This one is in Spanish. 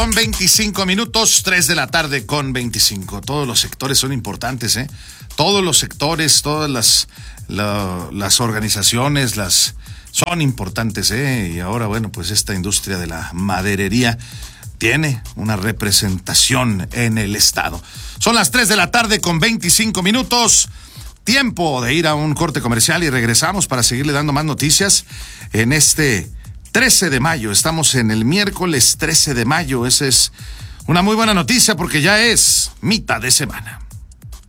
Con 25 minutos, 3 de la tarde con 25. Todos los sectores son importantes, ¿eh? Todos los sectores, todas las organizaciones, son importantes, ¿eh? Y ahora, bueno, pues esta industria de la maderería tiene una representación en el estado. Son las 3 de la tarde con 25 minutos. Tiempo de ir a un corte comercial y regresamos para seguirle dando más noticias en este 13 de mayo. Estamos en el miércoles 13 de mayo. Esa es una muy buena noticia porque ya es mitad de semana.